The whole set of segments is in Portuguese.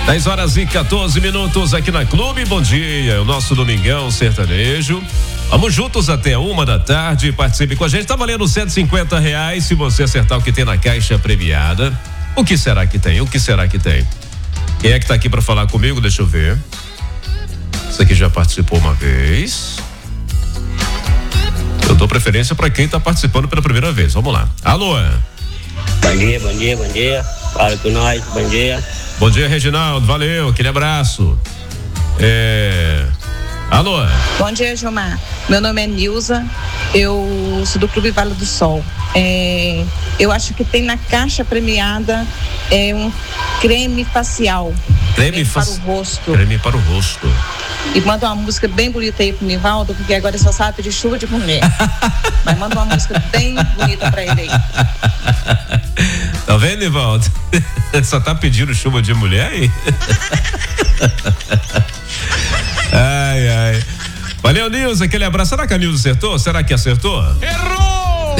10h14 aqui na Clube. Bom dia, o nosso Domingão Sertanejo. Vamos juntos até 1h da tarde. Participe com a gente. Tá valendo R$150 se você acertar o que tem na caixa premiada. O que será que tem? O que será que tem? Quem é que tá aqui pra falar comigo? Deixa eu ver. Esse aqui já participou uma vez. Eu dou preferência pra quem tá participando pela primeira vez. Vamos lá. Alô? Bom dia. Fala com nós, bom dia. Bom dia, Reginaldo. Valeu, aquele abraço. Alô? Bom dia, Gilmar. Meu nome é Nilza. Eu sou do Clube Vale do Sol. Eu acho que tem na caixa premiada um creme facial. Creme para o rosto. Creme para o rosto. E manda uma música bem bonita aí pro Nivaldo, porque agora ele só sabe pedir chuva de mulher. Mas manda uma música bem bonita pra ele aí. Tá vendo, Nivaldo? Só tá pedindo chuva de mulher aí? Ai. Valeu, Nilza, aquele abraço. Será que a Nilza acertou? Será que acertou? Errou!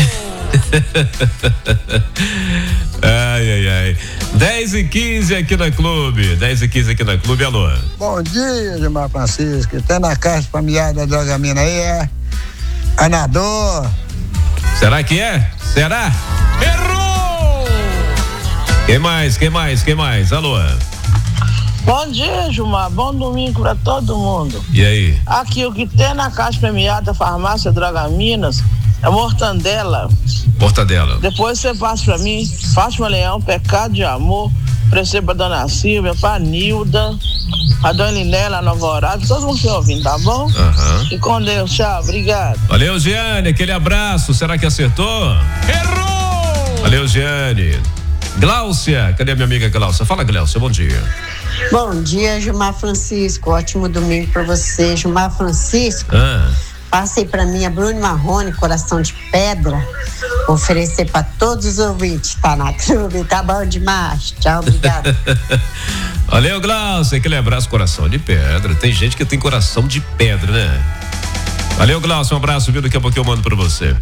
Ai. 10h15 aqui na Clube. 10h15 aqui na Clube, alô. Bom dia, Gilmar Francisco. Tem na caixa familiar da Drogamina aí, Anador. Será que é? Será? Errou! Quem mais? Alô. Bom dia, Gilmar. Bom domingo pra todo mundo. E aí? Aqui, o que tem na caixa premiada da farmácia Drogaminas é mortandela. Depois você passa pra mim, Fátima Leão, Pecado de Amor, oferecer pra Dona Silvia, pra Nilda, a Dona Linela, a Nova Horário, todo mundo que tá ouvindo, tá bom? E com Deus, tchau, obrigado. Valeu, Giane, aquele abraço. Será que acertou? Errou! Valeu, Giane. Gláucia, cadê a minha amiga Gláucia? Fala, Gláucia, bom dia. Bom dia, Gilmar Francisco, ótimo domingo pra você. Gilmar Francisco, passei pra mim a Bruno Marrone, Coração de Pedra, oferecer pra todos os ouvintes, tá na Clube, tá bom demais, tchau, obrigado. Valeu, Gláucia, aquele abraço, Coração de Pedra. Tem gente que tem coração de pedra, né? Valeu, Gláucia, um abraço, viu? Daqui a pouco eu mando pra você.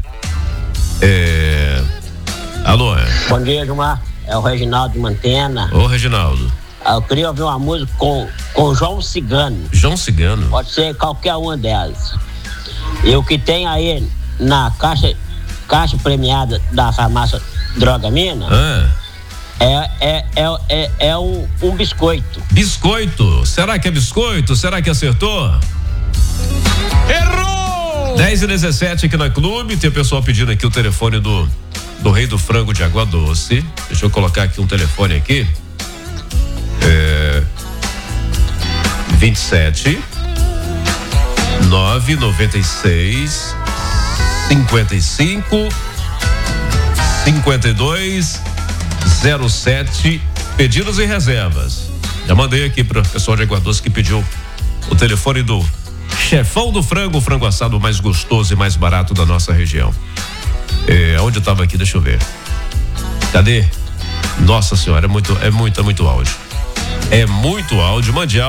Alô? Bom dia, Gilmar. É o Reginaldo de Mantena. Ô, Reginaldo. Eu queria ouvir uma música com João Cigano. João Cigano? Pode ser qualquer uma delas. E o que tem aí na caixa premiada da farmácia Drogamina é um biscoito. Biscoito? Será que é biscoito? Será que acertou? Errou! 10h17 aqui na Clube. Tem o pessoal pedindo aqui o telefone do Rei do Frango de Água Doce. Deixa eu colocar aqui um telefone aqui. 27 996 55 52 07. Pedidos e reservas. Já mandei aqui para o pessoal de Água Doce que pediu o telefone do chefão do frango, o frango assado mais gostoso e mais barato da nossa região. Onde eu tava aqui, deixa eu ver. Cadê? Nossa senhora, é muito áudio. É muito áudio. Mande áudio.